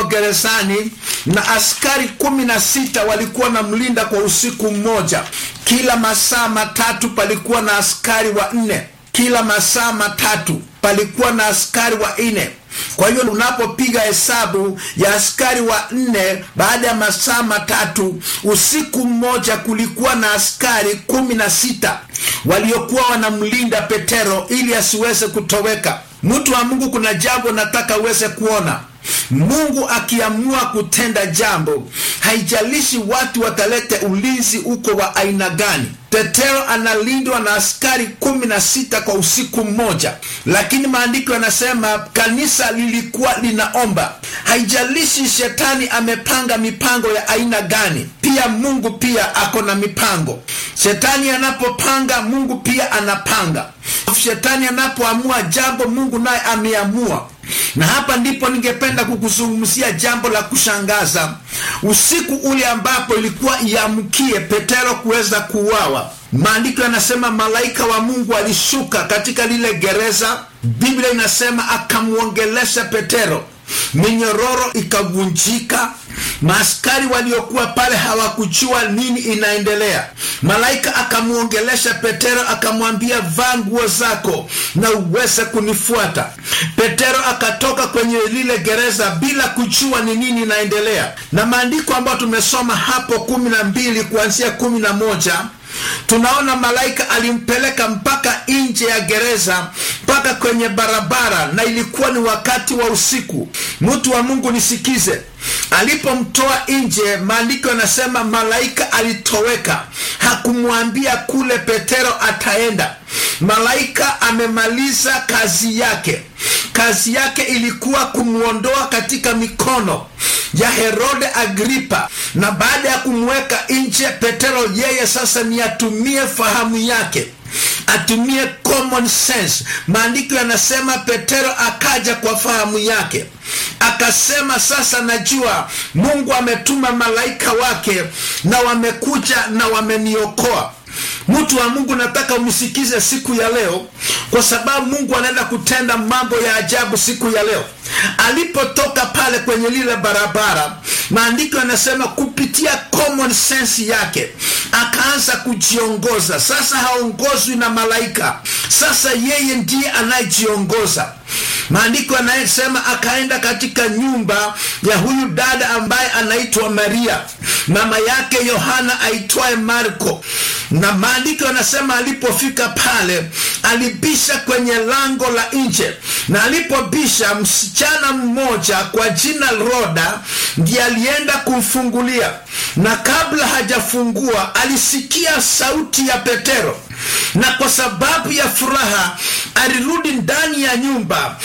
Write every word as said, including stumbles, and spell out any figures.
Petero gerezani, na askari kumi na sita walikuwa na mlinda kwa usiku mmoja. Kila masaa matatu palikuwa na askari wa nne. Kila masaa matatu palikuwa na askari wa nne. Kwa hiyo unapopiga hesabu ya askari wa nne baada ya masaa matatu, usiku mmoja kulikuwa na askari kumi na sita waliokuwa wanamlinda Petero ili asiweze kutoweka. Mtu wa Mungu, kuna jambo nataka uweze kuona. Mungu akiamua kutenda jambo, haijalishi watu watalete ulinzi uko wa aina gani. Petero analindwa na askari kumi na sita kwa usiku mmoja, lakini maandiko yanasema kanisa lilikuwa linaomba. Haijalishi shetani amepanga mipango ya aina gani, pia Mungu pia ako na mipango. Shetani anapopanga, Mungu pia anapanga. Shetani anapoamua jambo, Mungu naye ameamua. Na hapa ndipo ningependa kukuzungumzia jambo la kushangaza. Usiku ule ambapo ilikuwa iamkie Petero kuweza kuuawa, maandiko yanasema malaika wa Mungu alishuka katika lile gereza. Biblia inasema akamuongelesha Petero, minyororo ikavunjika. Maaskari waliokuwa pale hawakujua nini inaendelea. Malaika akamuongelesha Petero, akamwambia vaa nguo zako na uweze kunifuata. Petero akatoka kwenye lile gereza bila kujua ni nini inaendelea. Na maandiko ambayo tumesoma hapo kumi na mbili kuanzia kumi na moja, tunaona malaika alimpeleka mpaka nje ya gereza, mpaka kwenye barabara, na ilikuwa ni wakati wa usiku. Mtu wa Mungu nisikize, alipomtoa nje, maandiko yanasema malaika alitoweka. Hakumwambia kule Petero ataenda. Malaika amemaliza kazi yake. Kazi yake ilikuwa kumuondoa katika mikono ya Herode Agripa, na baada ya kumweka nje Petero, yeye sasa ni atumie fahamu yake, atumie common sense. Maandiko yanasema Petero akaja kwa fahamu yake, akasema sasa najua Mungu ametuma malaika wake na wamekuja na wameniokoa. Mtu wa Mungu, nataka umsikize siku ya leo, kwa sababu Mungu anaenda kutenda mambo ya ajabu siku ya leo. Alipotoka pale kwenye lile barabara, maandiko yanasema kupitia common sense yake akaanza kujiongoza. Sasa haongozwi na malaika, sasa yeye ndiye anayejiongoza. Maandiko yanasema akaenda katika nyumba ya huyu dada ambaye anaitwa Maria, mama yake Yohana aitwaye Marko. Na maandiko yanasema alipofika pale, alibisha kwenye lango la nje, na alipobisha, msichana mmoja kwa jina Roda ndiye alienda kumfungulia. Na kabla hajafungua, alisikia sauti ya Petero, na kwa sababu ya furaha alirudi ndani ya nyumba.